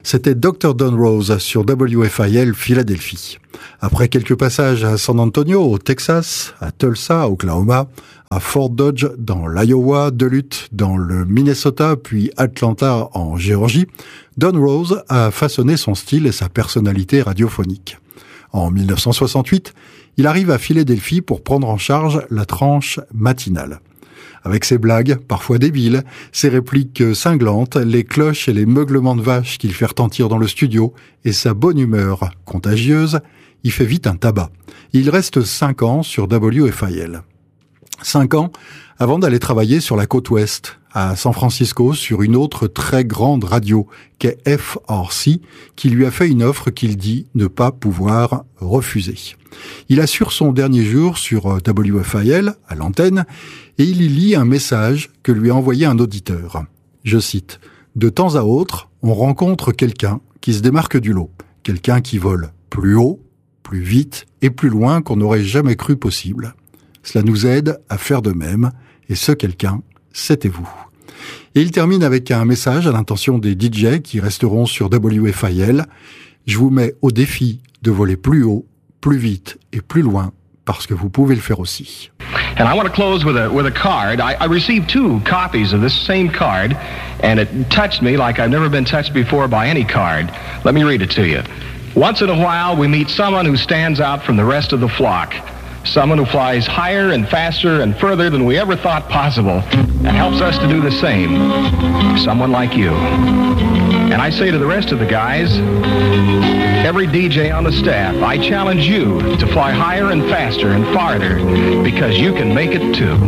C'était Dr. Don Rose sur WFIL Philadelphie. Après quelques passages à San Antonio, au Texas, à Tulsa, Oklahoma, à Fort Dodge dans l'Iowa, Duluth dans le Minnesota, puis Atlanta en Géorgie, Don Rose a façonné son style et sa personnalité radiophonique. En 1968, il arrive à Philadelphie pour prendre en charge la tranche matinale. Avec ses blagues, parfois débiles, ses répliques cinglantes, les cloches et les meuglements de vaches qu'il fait retentir dans le studio, et sa bonne humeur contagieuse, il fait vite un tabac. Il reste 5 ans sur WFIL. 5 ans avant d'aller travailler sur la côte ouest, à San Francisco, sur une autre très grande radio, qu'est FRC, qui lui a fait une offre qu'il dit ne pas pouvoir refuser. Il assure son dernier jour sur WFIL, à l'antenne, et il y lit un message que lui a envoyé un auditeur. Je cite, « De temps à autre, on rencontre quelqu'un qui se démarque du lot, quelqu'un qui vole plus haut, plus vite et plus loin qu'on n'aurait jamais cru possible. Cela nous aide à faire de même, et ce quelqu'un, c'était vous. » Et il termine avec un message à l'intention des DJ qui resteront sur WFIL. « Je vous mets au défi de voler plus haut, plus vite et plus loin, parce que vous pouvez le faire aussi. » And I want to close with a card. I received 2 copies of this same card, and it touched me like I've never been touched before by any card. Let me read it to you. Once in a while, we meet someone who stands out from the rest of the flock. Someone who flies higher and faster and further than we ever thought possible and helps us to do the same. Someone like you. And I say to the rest of the guys, every DJ on the staff, I challenge you to fly higher and faster and farther because you can make it too.